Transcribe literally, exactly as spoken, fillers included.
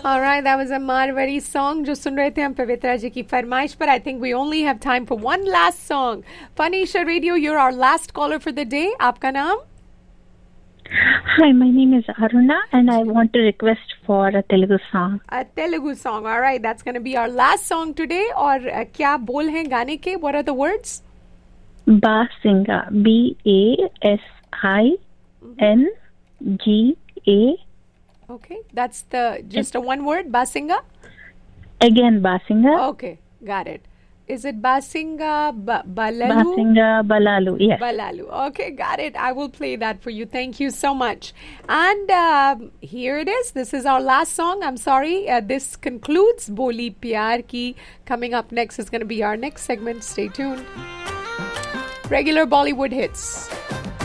All right, that was a Marwari song जो सुन रहे थे हम पवित्रा जी की फरमाइश पर. I think we only have time for one last song. Panisha Radio, you're our last caller for the day. आपका नाम? Hi, my name is Aruna and I want to request for a Telugu song. A Telugu song. All right, that's going to be our last song today. और uh, क्या बोल हैं गाने के? What are the words? Basinga. B A S I N G A. Okay, that's the just a one word, Basinga? Again, Basinga. Okay, got it. Is it Basinga ba- Balalu? Basinga Balalu, yes. Balalu. Okay, got it. I will play that for you. Thank you so much. And uh, here it is. This is our last song. I'm sorry. Uh, this concludes Boli Pyar Ki. Coming up next is going to be our next segment. Stay tuned. Regular Bollywood hits.